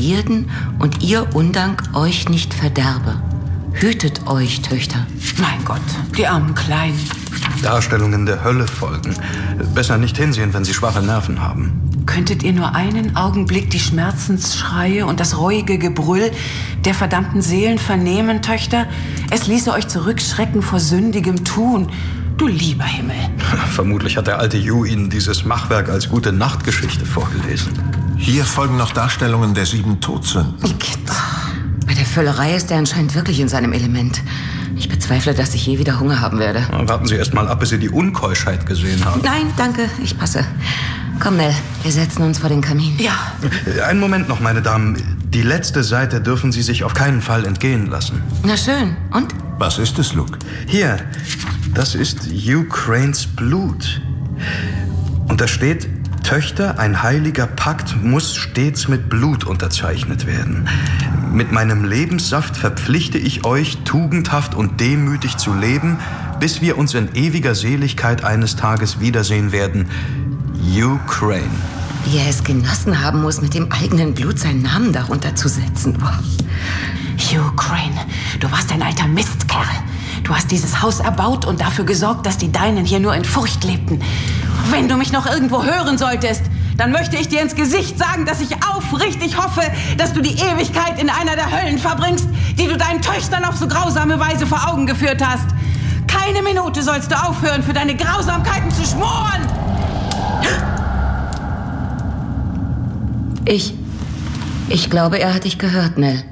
Begierden und ihr Undank euch nicht verderbe. Hütet euch, Töchter. Mein Gott, die armen Kleinen. Darstellungen der Hölle folgen. Besser nicht hinsehen, wenn sie schwache Nerven haben. Könntet ihr nur einen Augenblick die Schmerzensschreie und das reuige Gebrüll der verdammten Seelen vernehmen, Töchter? Es ließe euch zurückschrecken vor sündigem Tun. Du lieber Himmel. Vermutlich hat der alte Yu Ihnen dieses Machwerk als gute Nachtgeschichte vorgelesen. Hier folgen noch Darstellungen der 7 Todsünden. Bei der Völlerei ist er anscheinend wirklich in seinem Element. Ich bezweifle, dass ich je wieder Hunger haben werde. Warten Sie erst mal ab, bis Sie die Unkeuschheit gesehen haben. Nein, danke, ich passe. Komm, Nell, wir setzen uns vor den Kamin. Ja. Einen Moment noch, meine Damen. Die letzte Seite dürfen Sie sich auf keinen Fall entgehen lassen. Na schön, und? Was ist es, Luke? Hier, das ist Hugh Cranes Blut. Und da steht: Töchter, ein heiliger Pakt muss stets mit Blut unterzeichnet werden. Mit meinem Lebenssaft verpflichte ich euch, tugendhaft und demütig zu leben, bis wir uns in ewiger Seligkeit eines Tages wiedersehen werden. Hugh Crane. Wie er es genossen haben muss, mit dem eigenen Blut seinen Namen darunter zu setzen. Boah. Hugh Crane, du warst ein alter Mistkerl. Du hast dieses Haus erbaut und dafür gesorgt, dass die Deinen hier nur in Furcht lebten. Wenn du mich noch irgendwo hören solltest, dann möchte ich dir ins Gesicht sagen, dass ich aufrichtig hoffe, dass du die Ewigkeit in einer der Höllen verbringst, die du deinen Töchtern auf so grausame Weise vor Augen geführt hast. Keine Minute sollst du aufhören, für deine Grausamkeiten zu schmoren. Ich glaube, er hat dich gehört, Nell.